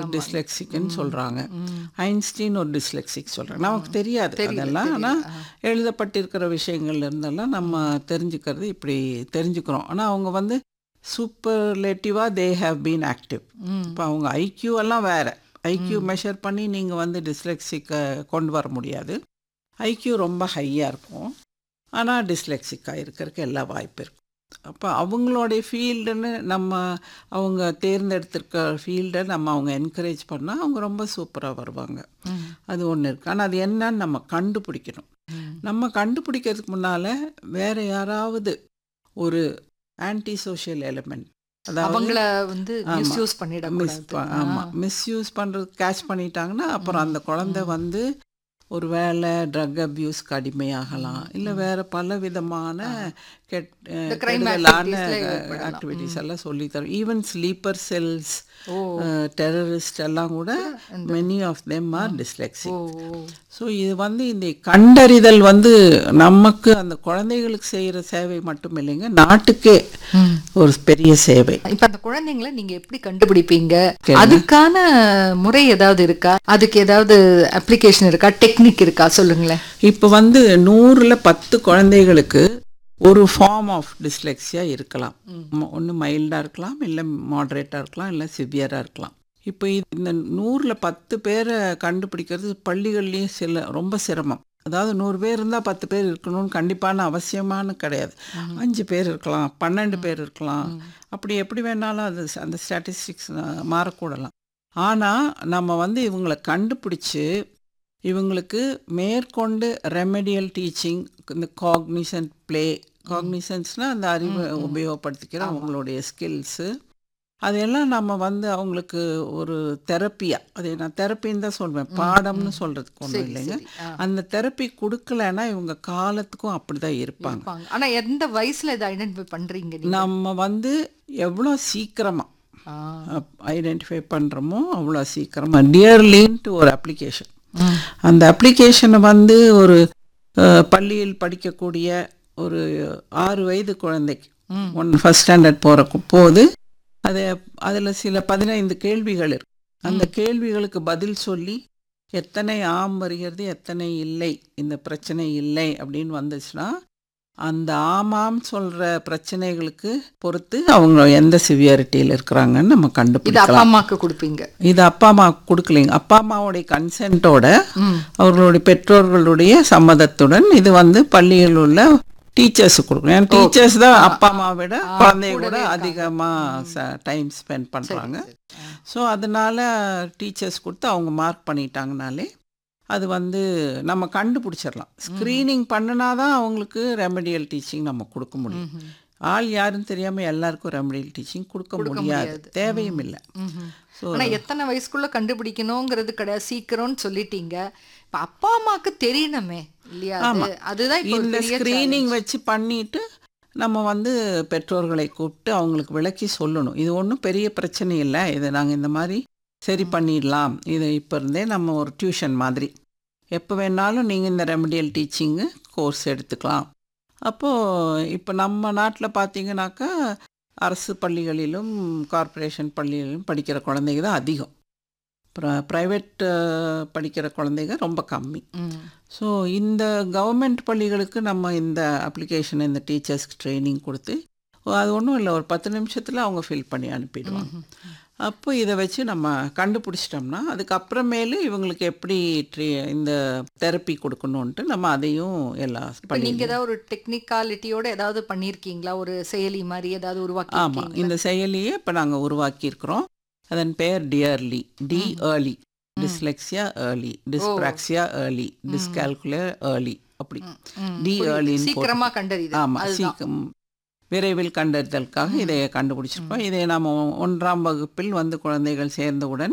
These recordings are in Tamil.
டிஸ்லெக்சிக்னு சொல்கிறாங்க, ஐன்ஸ்டீன் ஒரு டிஸ்லெக்சிக் சொல்கிறாங்க. நமக்கு தெரியாது அதெல்லாம். ஆனால் எழுதப்பட்டிருக்கிற விஷயங்கள்ல இருந்தெல்லாம் நம்ம தெரிஞ்சுக்கிறது இப்படி தெரிஞ்சுக்கிறோம். ஆனால் அவங்க வந்து சூப்பர்லேட்டிவாக தே ஹேவ் பீன் ஆக்டிவ். இப்போ அவங்க ஐக்யூ எல்லாம் வேறு. ஐக்யூ மெஷர் பண்ணி நீங்கள் வந்து டிஸ்லெக்சிக்கை கொண்டு வர முடியாது. ஐக்யூ ரொம்ப ஹையாக இருக்கும், ஆனால் டிஸ்லெக்சிக்காக இருக்கிறதுக்கு எல்லா வாய்ப்பு இருக்கும். அப்போ அவங்களுடைய ஃபீல்டுன்னு நம்ம அவங்க தேர்ந்தெடுத்திருக்க ஃபீல்டை நம்ம அவங்க என்கரேஜ் பண்ணால் அவங்க ரொம்ப சூப்பராக வருவாங்க. அது ஒன்று இருக்குது. ஆனால் அது என்னன்னு நம்ம கண்டுபிடிக்கணும். நம்ம கண்டுபிடிக்கிறதுக்கு முன்னால் வேறு யாராவது ஒரு ஆன்டி சோஷியல் எலிமெண்ட், அவங்கள வந்து மிஸ்யூஸ் பண்ணிடக்கூடாது. ஆமாம், மிஸ்யூஸ் பண்ணுறது கேட்ச் பண்ணிட்டாங்கன்னா அப்புறம் அந்த குழந்தை வந்து ஒரு வேளை ட்ரக் அப்யூஸ்க்கு அடிமையாகலாம், இல்லை வேறு பல விதமான கெட்டலான ஆக்டிவிட்டீஸ் எல்லாம் சொல்லித்தரும். ஈவன் ஸ்லீப்பர் செல்ஸ், டெரரிஸ்ட் எல்லாம் கூட many of them R dyslexic. So இது வந்து இந்த கண்டறிதல் வந்து நமக்கு அந்த குழந்தைகளுக்கு செய்கிற சேவை மட்டும் இல்லைங்க, நாட்டுக்கே ஒரு பெரிய சேவை. இப்போ அந்த குழந்தைங்களை நீங்கள் எப்படி கண்டுபிடிப்பீங்க? அதுக்கான முறை ஏதாவது இருக்கா? அதுக்கு ஏதாவது அப்ளிகேஷன் இருக்கா, டெக்னிக் இருக்கா? சொல்லுங்களேன். இப்போ வந்து 100ல் 10 குழந்தைகளுக்கு ஒரு ஃபார்ம் ஆஃப் டிஸ்லெக்சியா இருக்கலாம். ஒன்று மைல்டாக இருக்கலாம், இல்லை மாட்ரேட்டாக இருக்கலாம், இல்லை சிவியராக இருக்கலாம். இப்போ இந்த 100ல் 10 பேரை கண்டுபிடிக்கிறது பள்ளிகள்லேயும் ரொம்ப சிரமம். அதாவது 100 பேர் இருந்தால் 10 பேர் இருக்கணும்னு கண்டிப்பான அவசியமான கிடையாது. 5 பேர் இருக்கலாம், 12 பேர் இருக்கலாம், அப்படி எப்படி வேணாலும் அது அந்த ஸ்டாட்டிஸ்டிக்ஸ் மாறக்கூடலாம். ஆனால் நம்ம வந்து இவங்களை கண்டுபிடிச்சி இவங்களுக்கு மேற்கொண்டு ரெமெடியல் டீச்சிங், இந்த காக்னிசன்ட் ப்ளே, காக்னிசன்ஸ்னால் அந்த அறிவை உபயோகப்படுத்திக்கிற அவங்களுடைய ஸ்கில்ஸு, அதையெல்லாம் நம்ம வந்து அவங்களுக்கு ஒரு தெரப்பியாக, அதை நான் தெரப்பின்னு தான் சொல்வேன், பாடம்னு சொல்கிறதுக்கு ஒன்றும் இல்லைங்க. அந்த தெரப்பி கொடுக்கலன்னா இவங்க காலத்துக்கும் அப்படி தான் இருப்பாங்க. ஆனால் எந்த வயசில் இதை ஐடென்டிஃபை பண்ணுறீங்க? நம்ம வந்து எவ்வளோ சீக்கிரமாக ஐடென்டிஃபை பண்ணுறோமோ அவ்வளோ சீக்கிரமாக. டியர்லின்ட்டு ஒரு அப்ளிகேஷன், அந்த அப்ளிகேஷனை வந்து ஒரு பள்ளியில் படிக்கக்கூடிய ஒரு 6 வயது குழந்தைக்கு ஃபர்ஸ்ட் ஸ்டாண்டர்ட் போது அதில் சில 15 கேள்விகள் இருக்கு. அந்த கேள்விகளுக்கு பதில் சொல்லி எத்தனை ஆம் வருகிறது, எத்தனை இல்லை, இந்த பிரச்சனை இல்லை அப்படின்னு வந்துச்சுன்னா அந்த ஆமாம் சொல்கிற பிரச்சனைகளுக்கு பொறுத்து அவங்க எந்த சிவியாரிட்டியில் இருக்கிறாங்கன்னு நம்ம கண்டுபிடிக்கலாம். அப்பா அம்மாவுக்கு கொடுப்பீங்க? இது அப்பா அம்மாவுக்கு கொடுக்கலைங்க, அப்பா அம்மாவுடைய கன்சென்ட்டோட, அவர்களுடைய பெற்றோர்களுடைய சம்மதத்துடன் இது வந்து பள்ளியில் உள்ள டீச்சர்ஸுக்கு கொடுக்கணும். ஏன்னா டீச்சர்ஸ் தான் அப்பா அம்மாவை விட குழந்தைய கூட அதிகமாக டைம் ஸ்பெண்ட் பண்ணுறாங்க. ஸோ அதனால் டீச்சர்ஸ் கொடுத்து அவங்க மார்க் பண்ணிட்டாங்கனாலே அது வந்து நம்ம கண்டுபிடிச்சிடலாம். ஸ்க்ரீனிங் பண்ணினா தான் அவங்களுக்கு ரெமெடியல் டீச்சிங் நம்ம கொடுக்க முடியும். ஆள் யாருன்னு தெரியாமல் எல்லாருக்கும் ரெமெடியல் டீச்சிங் கொடுக்க முடியாது, தேவையும் இல்லை. ஸோ ஆனால் எத்தனை வயசுக்குள்ளே கண்டுபிடிக்கணுங்கிறது கிடையாது, சீக்கிரம்னு சொல்லிட்டீங்க. இப்போ அப்பா அம்மாவுக்கு தெரியணுமே இல்லையா? அதுதான் இந்த ஸ்க்ரீனிங் வச்சு பண்ணிட்டு நம்ம வந்து பெற்றோர்களை கூப்பிட்டு அவங்களுக்கு விளக்கி சொல்லணும். இது ஒன்றும் பெரிய பிரச்சனை இல்லை, இதை நாங்கள் இந்த மாதிரி சரி பண்ணிடலாம், இது இப்போ இருந்தே நம்ம ஒரு டியூஷன் மாதிரி எப்போ வேணாலும் நீங்கள் இந்த ரெமெடியல் டீச்சிங்கு கோர்ஸ் எடுத்துக்கலாம். அப்போது இப்போ நம்ம நாட்டில் பார்த்தீங்கன்னாக்கா அரசு பள்ளிகளிலும் கார்ப்பரேஷன் பள்ளிகளிலும் படிக்கிற குழந்தைங்க தான் அதிகம், ப்ரைவேட் படிக்கிற குழந்தைங்க ரொம்ப கம்மி. ஸோ இந்த கவர்மெண்ட் பள்ளிகளுக்கு நம்ம இந்த அப்ளிகேஷனை இந்த டீச்சர்ஸ்க்கு ட்ரைனிங் கொடுத்து அது ஒன்றும் இல்லை, ஒரு 10 நிமிஷத்தில் அவங்க ஃபில் பண்ணி அனுப்பிடுவாங்க. அப்போ இதை வச்சு நம்ம கண்டுபிடிச்சிட்டோம்னா அதுக்கப்புறமேலு இவங்களுக்கு எப்படி இந்த தெரப்பி கொடுக்கணுன்ட்டு நம்ம அதையும் எல்லாம் பண்ணி. நீங்கள் ஏதாவது ஒரு டெக்னிக்காலிட்டியோட ஏதாவது பண்ணியிருக்கீங்களா? ஒரு செயலி மாதிரி ஏதாவது உருவாக்கி? ஆமாம், இந்த செயலியை இப்போ நாங்கள் உருவாக்கியிருக்கிறோம். அதன் பெயர் dearly, D early, dyslexia early, டிஸ்பிராக்சியா early, டிஸ்கால்குலர் early, அப்படி டி ஏர்லின்னு. சீக்கிரமாக கண்டறிது. ஆமாம், சீக்கிரம் விரைவில் கண்டறிதலுக்காக இதை கண்டுபிடிச்சிருப்போம். இதை நம்ம 1ஆம் வகுப்பில் வந்து குழந்தைகள் சேர்ந்தவுடன்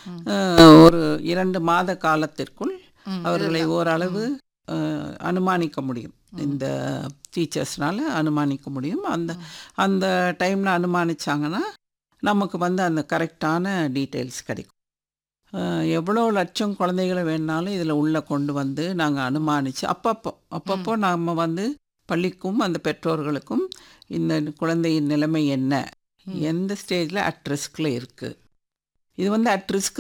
ஒரு 2 மாத காலத்திற்குள் அவர்களை ஓரளவு அனுமானிக்க முடியும், இந்த டீச்சர்ஸ்னால் அனுமானிக்க முடியும். அந்த டைமில் அனுமானிச்சாங்கன்னா நமக்கு வந்து அந்த கரெக்டான டீட்டெயில்ஸ் கிடைக்கும். எவ்வளோ லட்சம் குழந்தைகளை வேணாலும் இதில் உள்ளே கொண்டு வந்து நாங்கள் அனுமானித்து அப்பப்போ நம்ம வந்து பள்ளிக்கும் அந்த பெற்றோர்களுக்கும் இந்த குழந்தையின் நிலைமை என்ன, எந்த ஸ்டேஜில் அட் ரிஸ்கில் இருக்குது, இது வந்து அட் ரிஸ்க்